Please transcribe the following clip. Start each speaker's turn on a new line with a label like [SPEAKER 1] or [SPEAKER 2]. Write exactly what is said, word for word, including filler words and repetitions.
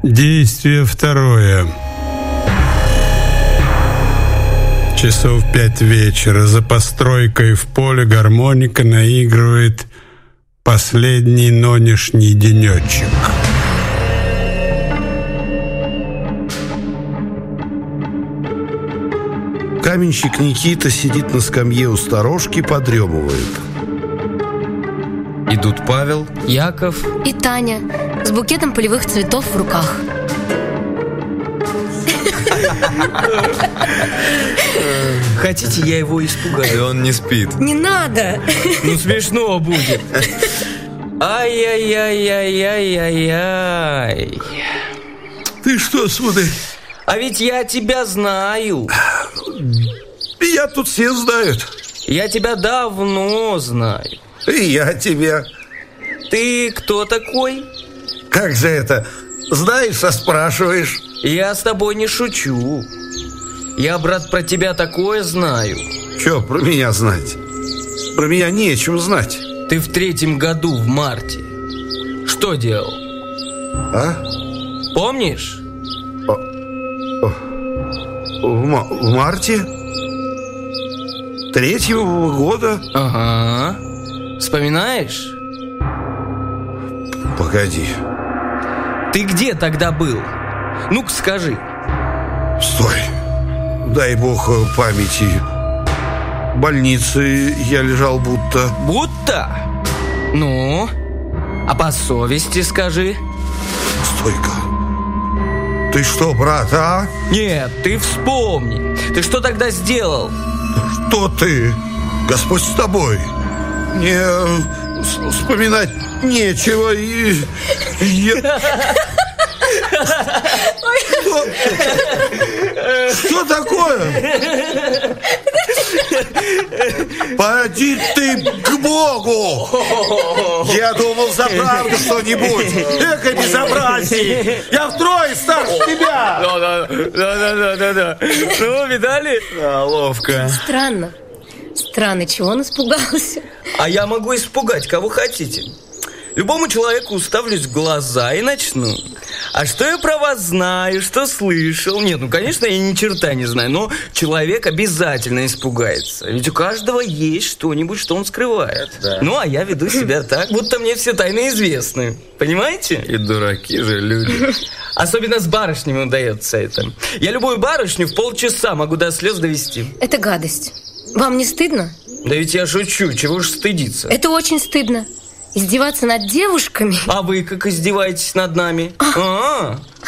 [SPEAKER 1] Действие второе. Часов пять вечера. За постройкой в поле гармоника наигрывает последний нонешний денечек.
[SPEAKER 2] Каменщик Никита сидит на скамье у сторожки, подремывает.
[SPEAKER 3] Идут Павел,
[SPEAKER 4] Яков
[SPEAKER 5] и Таня с букетом полевых цветов в руках.
[SPEAKER 3] Хотите, я его испугаю?
[SPEAKER 4] Он не спит.
[SPEAKER 5] Не надо.
[SPEAKER 3] Ну, смешно будет. Ай-яй-яй-яй-яй-яй.
[SPEAKER 2] Ты что, сударь?
[SPEAKER 3] А ведь я тебя знаю.
[SPEAKER 2] Меня тут все знают.
[SPEAKER 3] Я тебя давно знаю.
[SPEAKER 2] И я тебя.
[SPEAKER 3] Ты кто такой?
[SPEAKER 2] Как же это? Знаешь, а спрашиваешь?
[SPEAKER 3] Я с тобой не шучу. Я, брат, про тебя такое знаю.
[SPEAKER 2] Че про меня знать? Про меня нечем знать.
[SPEAKER 3] Ты в третьем году в марте что делал?
[SPEAKER 2] А?
[SPEAKER 3] Помнишь?
[SPEAKER 2] В, ма- в марте? Третьего года?
[SPEAKER 3] Ага. Вспоминаешь?
[SPEAKER 2] Погоди.
[SPEAKER 3] Ты где тогда был? Ну-ка скажи.
[SPEAKER 2] Стой. Дай бог памяти. В больнице я лежал будто.
[SPEAKER 3] Будто? Ну? А по совести скажи.
[SPEAKER 2] Стой-ка. Ты что, брат, а?
[SPEAKER 3] Нет, ты вспомни. Ты что тогда сделал?
[SPEAKER 2] Что ты? Господь с тобой. Мне вспоминать нечего. И... Я... Что? Что такое? Поди ты к Богу! Я думал, за правду что-нибудь. Эко безобразие! Я втрое старше тебя!
[SPEAKER 3] Да-да-да-да-да. Ну, видали? Да, ловко.
[SPEAKER 5] Странно. Странно, чего он испугался?
[SPEAKER 3] А я могу испугать, кого хотите. Любому человеку уставлюсь в глаза и начну. А что я про вас знаю, что слышал? Нет, ну, конечно, я ни черта не знаю, но человек обязательно испугается. Ведь у каждого есть что-нибудь, что он скрывает. Да. Ну, а я веду себя так, будто мне все тайны известны. Понимаете?
[SPEAKER 4] И дураки же люди.
[SPEAKER 3] Особенно с барышнями удается это. Я любую барышню в полчаса могу до слез довести.
[SPEAKER 5] Это гадость. Вам не стыдно?
[SPEAKER 3] Да ведь я шучу, чего ж стыдиться?
[SPEAKER 5] Это очень стыдно. Издеваться над девушками.
[SPEAKER 3] А вы как издеваетесь над нами? А, -а, -а.